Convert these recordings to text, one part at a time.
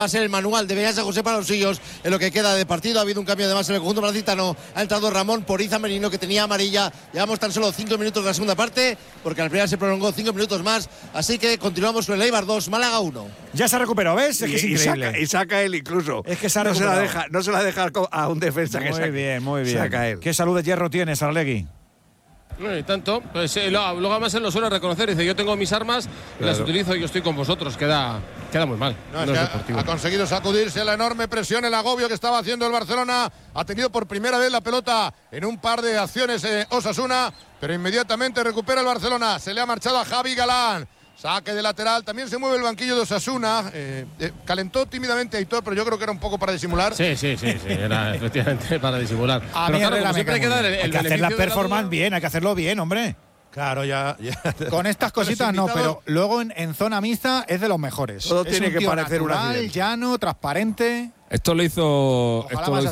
Va a ser el manual de Beasa José para los suyos en lo que queda de partido. Ha habido un cambio además en el conjunto malacitano. Ha entrado Ramón por Iza Merino, que tenía amarilla. Llevamos tan solo 5 minutos de la segunda parte, porque la primera se prolongó 5 minutos más. Así que continuamos con el Eibar 2, Málaga 1. Ya se ha recuperado, ¿ves? Es que es increíble. Y saca él incluso. Es que se ha no recuperado. se la deja a un defensa que saque. Muy bien. Saca él. ¿Qué salud de hierro tienes, Arlegui? No, y tanto, pues luego además él lo suele reconocer, dice yo tengo mis armas, las utilizo y yo estoy con vosotros, queda muy mal. No es ha conseguido sacudirse la enorme presión, el agobio que estaba haciendo el Barcelona, ha tenido por primera vez la pelota en un par de acciones Osasuna, pero inmediatamente recupera el Barcelona, se le ha marchado a Javi Galán. Saque de lateral, también se mueve el banquillo de Osasuna. Calentó tímidamente a Aitor, pero yo creo que era un poco para disimular. Sí, era efectivamente para disimular. A pero mí claro, siempre hay que dar hay que hacer las performance bien, hay que hacerlo bien, hombre. Claro, ya. Con estas cositas no, pero luego en zona mixta es de los mejores. Todo tiene que parecer natural, llano, transparente. Esto lo hizo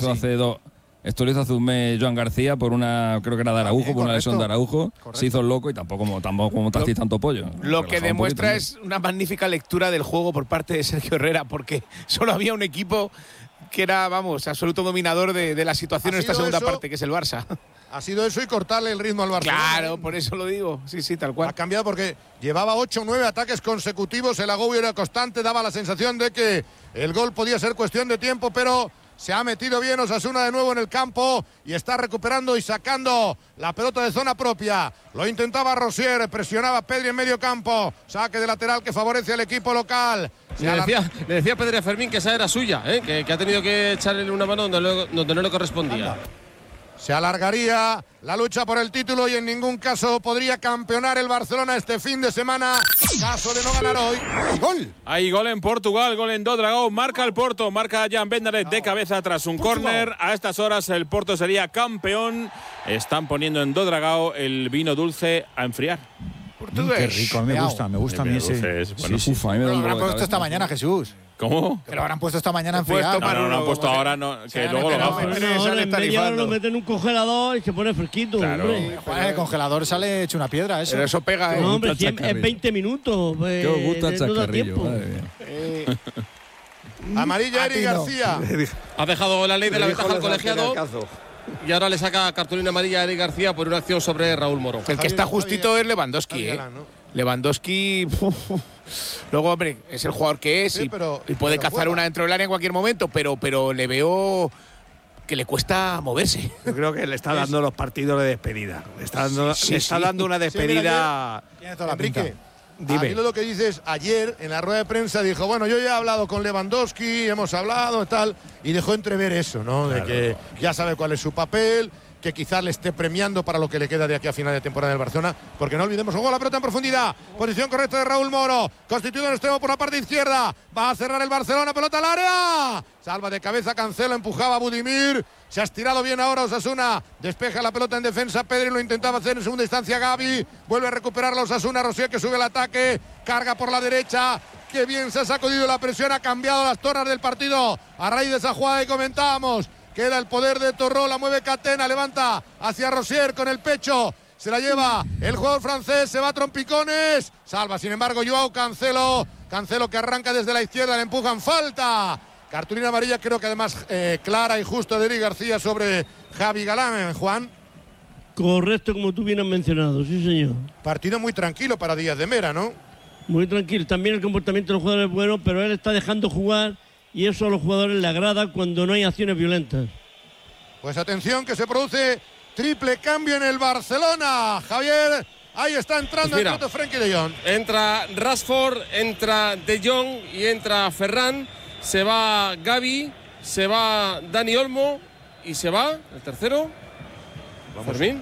hace un mes Joan García por una, creo que era de Araujo, por una lesión de Araujo. Correcto. Se hizo el loco y tampoco como te hacéis tanto pollo. Lo que demuestra es una magnífica lectura del juego por parte de Sergio Herrera, porque solo había un equipo que era, absoluto dominador de la situación en esta segunda parte, que es el Barça. Ha sido eso y cortarle el ritmo al Barça. Claro, por eso lo digo. Sí, tal cual. Ha cambiado porque llevaba 8 o 9 ataques consecutivos, el agobio era constante, daba la sensación de que el gol podía ser cuestión de tiempo, pero se ha metido bien Osasuna de nuevo en el campo y está recuperando y sacando la pelota de zona propia. Lo intentaba Rosier, presionaba a Pedri en medio campo. Saque de lateral que favorece al equipo local. Le decía Pedri a Fermín que esa era suya, que ha tenido que echarle una mano donde no le correspondía. Se alargaría la lucha por el título y en ningún caso podría campeonar el Barcelona este fin de semana, caso de no ganar hoy. ¡Gol! Hay gol en Portugal, gol en Dodragao, marca el Porto, marca Jan Bednaret de cabeza tras un córner. A estas horas el Porto sería campeón. Están poniendo en Dodragao el vino dulce a enfriar. Qué rico, me gusta a mí ese. Bueno, sí. Lo habrán puesto esta mañana, Jesús. ¿Cómo? Que lo habrán puesto esta mañana a enfriar. No lo han puesto ahora, que luego lo bajan. En media hora lo meten en un congelador y se pone fresquito. Claro. Hombre. El congelador sale hecho una piedra, eso. Pero eso pega, No, hombre, es 20 minutos. ¿Qué os gusta el chascarrillo? Amarilla Eric García. Ha dejado la ley de la ventaja al colegiado y ahora le saca cartulina amarilla a Eric García por una acción sobre Raúl Moro. El que está justito es Lewandowski, Lewandowski, luego, hombre, es el jugador que es, y puede cazar una dentro del área en cualquier momento, pero le veo que le cuesta moverse. Yo creo que le está dando los partidos de despedida. Le está dando una despedida. Tiene toda la pinta. Dime. Lo que dices, ayer en la rueda de prensa dijo, bueno, yo ya he hablado con Lewandowski, hemos hablado tal, y dejó entrever eso, ¿no? De que ya sabe cuál es su papel, que quizás le esté premiando para lo que le queda de aquí a final de temporada del Barcelona, porque no olvidemos, jugó la pelota en profundidad, posición correcta de Raúl Moro, constituido en extremo por la parte izquierda, va a cerrar el Barcelona, pelota al área, salva de cabeza Cancelo, empujaba a Budimir, se ha estirado bien ahora Osasuna, despeja la pelota en defensa, Pedri lo intentaba hacer en segunda instancia Gavi, vuelve a recuperar la Osasuna, Rosier que sube el ataque, carga por la derecha, qué bien se ha sacudido la presión, ha cambiado las tornas del partido, a raíz de esa jugada que comentábamos. Queda el poder de Torró, la mueve Catena, levanta hacia Rosier con el pecho, se la lleva el jugador francés, se va a trompicones, salva sin embargo Joao Cancelo que arranca desde la izquierda, le empujan, falta, cartulina amarilla creo que además clara y justa de Eric García sobre Javi Galán, Juan. Correcto, como tú bien has mencionado, sí señor. Partido muy tranquilo para Díaz de Mera, ¿no? Muy tranquilo, también el comportamiento de los jugadores es bueno, pero él está dejando jugar. Y eso a los jugadores le agrada cuando no hay acciones violentas. Pues atención que se produce triple cambio en el Barcelona. Javier, ahí está entrando el piloto Frenkie de Jong. Entra Rashford, entra De Jong y entra Ferran. Se va Gavi, se va Dani Olmo y se va el tercero. ¿Fermín?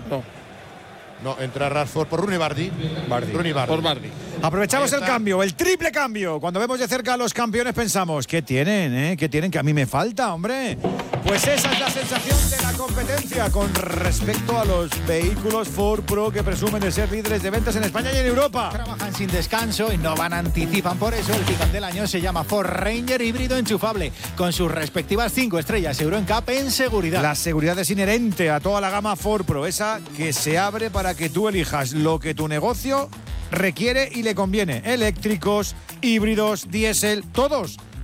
No, entra Rashford por Rooney Bardi. Por Bardi. Aprovechamos el cambio, el triple cambio. Cuando vemos de cerca a los campeones pensamos, ¿qué tienen, ¿Qué tienen que a mí me falta, hombre? Pues esa es la sensación de la competencia con respecto a los vehículos Ford Pro que presumen de ser líderes de ventas en España y en Europa. Trabajan sin descanso, innovan, anticipan. Por eso el pick-up del año se llama Ford Ranger híbrido enchufable, con sus respectivas 5 estrellas Euro NCAP en seguridad. La seguridad es inherente a toda la gama Ford Pro, esa que se abre para que tú elijas lo que tu negocio requiere y le conviene. Eléctricos, híbridos, diésel, todos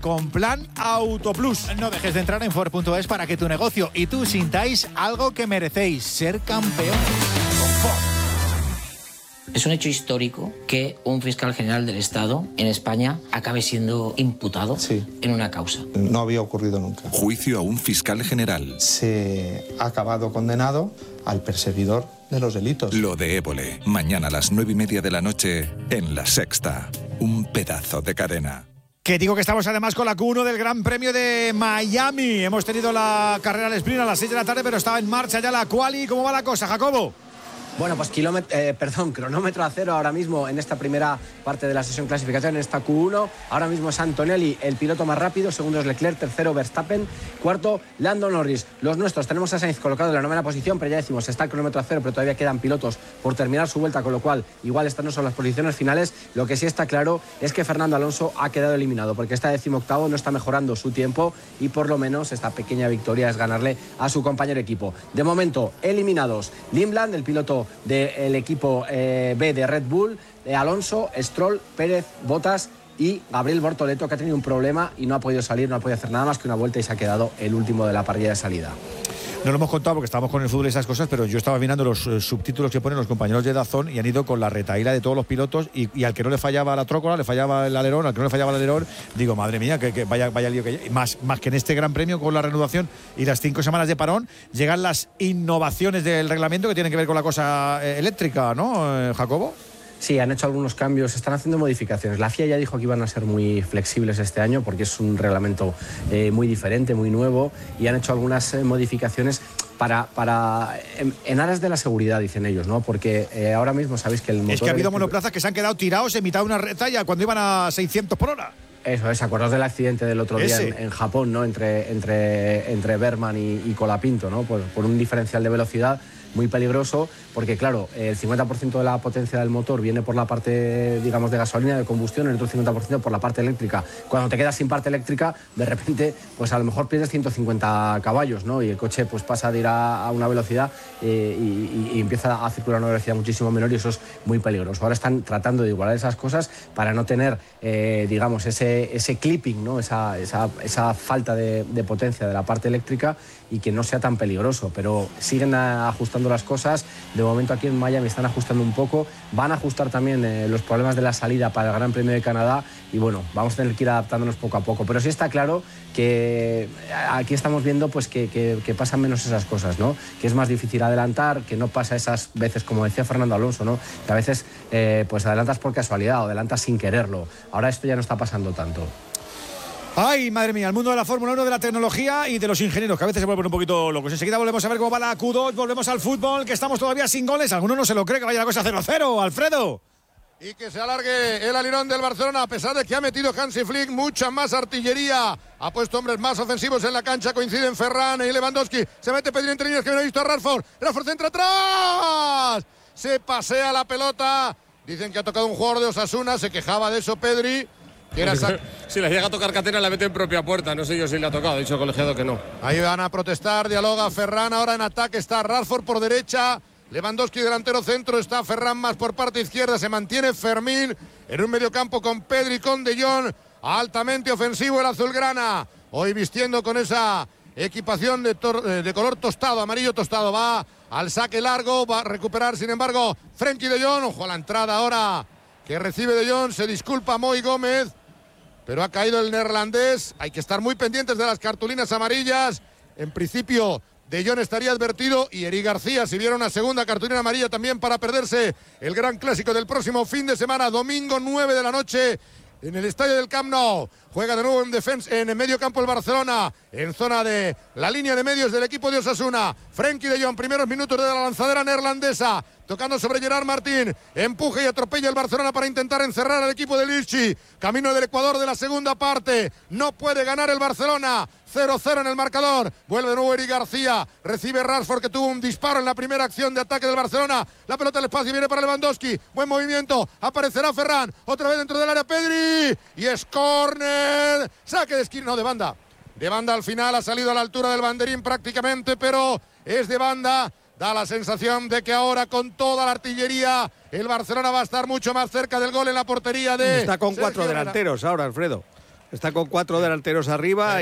con Plan Autoplus. No dejes de entrar en Ford.es para que tu negocio y tú sintáis algo que merecéis, ser campeones con Ford. Es un hecho histórico que un fiscal general del Estado en España acabe siendo imputado en una causa. No había ocurrido nunca. Juicio a un fiscal general. Se ha acabado condenado al perseguidor de los delitos. Lo de Évole, mañana a las 9:30 de la noche en La Sexta. Un pedazo de cadena. Que digo que estamos además con la Q1 del Gran Premio de Miami. Hemos tenido la carrera al sprint a las 6 de la tarde, pero estaba en marcha ya la quali. ¿Cómo va la cosa, Jacobo? Bueno, pues cronómetro a cero ahora mismo en esta primera parte de la sesión clasificación, en esta Q1. Ahora mismo es Antonelli el piloto más rápido, segundo es Leclerc, tercero Verstappen, cuarto Lando Norris. Los nuestros, tenemos a Sainz colocado en la 9ª posición, pero ya decimos, está el cronómetro a cero, pero todavía quedan pilotos por terminar su vuelta, con lo cual igual estas no son las posiciones finales. Lo que sí está claro es que Fernando Alonso ha quedado eliminado, porque está 18º, no está mejorando su tiempo y por lo menos esta pequeña victoria es ganarle a su compañero equipo. De momento, eliminados Lindblad, el piloto del equipo B de Red Bull, Alonso, Stroll, Pérez, Bottas y Gabriel Bortoleto, que ha tenido un problema y no ha podido salir, no ha podido hacer nada más que una vuelta y se ha quedado el último de la parrilla de salida. No lo hemos contado porque estábamos con el fútbol y esas cosas, pero yo estaba mirando los subtítulos que ponen los compañeros de DAZN y han ido con la retahíla de todos los pilotos y al que no le fallaba la trócola, le fallaba el alerón, al que no le fallaba el alerón, digo, madre mía, que vaya lío que más que en este Gran Premio con la reanudación y las 5 semanas de parón, llegan las innovaciones del reglamento que tienen que ver con la cosa eléctrica, ¿no, Jacobo? Sí, han hecho algunos cambios, están haciendo modificaciones. La FIA ya dijo que iban a ser muy flexibles este año porque es un reglamento muy diferente, muy nuevo, y han hecho algunas modificaciones en aras de la seguridad, dicen ellos, ¿no? Porque ahora mismo sabéis que el motor... Es que ha habido monoplazas que se han quedado tirados en mitad de una retalla cuando iban a 600 por hora. Eso es, acordaos del accidente del otro día en Japón, ¿no? Entre Berman y Colapinto, ¿no? Por un diferencial de velocidad muy peligroso, porque claro, el 50% de la potencia del motor viene por la parte, digamos, de gasolina, de combustión, el otro 50% por la parte eléctrica. Cuando te quedas sin parte eléctrica, de repente, pues a lo mejor pierdes 150 caballos, ¿no? Y el coche pues pasa de ir a una velocidad y empieza a circular a una velocidad muchísimo menor, y eso es muy peligroso. Ahora están tratando de igualar esas cosas para no tener, digamos, ese clipping, ¿no? Esa falta de potencia de la parte eléctrica, y que no sea tan peligroso, pero siguen ajustando las cosas. De momento aquí en Miami están ajustando un poco, van a ajustar también los problemas de la salida para el Gran Premio de Canadá, y bueno, vamos a tener que ir adaptándonos poco a poco, pero sí está claro que aquí estamos viendo pues que pasan menos esas cosas, ¿no? Que es más difícil adelantar, que no pasa esas veces, como decía Fernando Alonso, ¿no? Que a veces pues adelantas por casualidad o adelantas sin quererlo. Ahora esto ya no está pasando tanto. Ay, madre mía, el mundo de la Fórmula 1, de la tecnología y de los ingenieros, que a veces se vuelven un poquito locos. Enseguida volvemos a ver cómo va la Q2, volvemos al fútbol, que estamos todavía sin goles. Alguno no se lo cree que vaya la cosa 0-0, Alfredo. Y que se alargue el alirón del Barcelona, a pesar de que ha metido Hansi Flick mucha más artillería. Ha puesto hombres más ofensivos en la cancha, coinciden Ferran y Lewandowski. Se mete Pedri entre líneas, que no ha visto a Rashford. Rashford centra atrás. Se pasea la pelota. Dicen que ha tocado un jugador de Osasuna, se quejaba de eso Pedri. Si le llega a tocar Catena, la mete en propia puerta. No sé yo si le ha tocado, ha dicho el colegiado que no. Ahí van a protestar, dialoga Ferran. Ahora en ataque está Rashford por derecha, Lewandowski delantero centro, está Ferran más por parte izquierda. Se mantiene Fermín en un mediocampo con Pedri, con De Jong. Altamente ofensivo el azulgrana, hoy vistiendo con esa equipación de color tostado, amarillo tostado. Va al saque largo, va a recuperar sin embargo Frenkie De Jong. Ojo a la entrada ahora que recibe De Jong, se disculpa Moy Gómez, pero ha caído el neerlandés. Hay que estar muy pendientes de las cartulinas amarillas. En principio De Jong estaría advertido, y Eric García, si viera una segunda cartulina amarilla también, para perderse el gran clásico del próximo fin de semana, domingo 9 de la noche en el estadio del Camp Nou. Juega de nuevo en defensa, en el medio campo el Barcelona, en zona de la línea de medios del equipo de Osasuna. Frenkie De Jong, primeros minutos de la lanzadera neerlandesa, tocando sobre Gerard Martín, empuja y atropella el Barcelona para intentar encerrar al equipo de Lichi. Camino del Ecuador de la segunda parte, no puede ganar el Barcelona. 0-0 en el marcador. Vuelve de nuevo Eric García, recibe Rashford, que tuvo un disparo en la primera acción de ataque del Barcelona. La pelota al espacio, viene para Lewandowski, buen movimiento, aparecerá Ferran, otra vez dentro del área Pedri, y es córner, saque de esquina, no, de banda. De banda al final, ha salido a la altura del banderín prácticamente, pero es de banda. Da la sensación de que ahora, con toda la artillería, el Barcelona va a estar mucho más cerca del gol en la portería de... Está con 4 delanteros ahora, Alfredo. Está con 4 delanteros arriba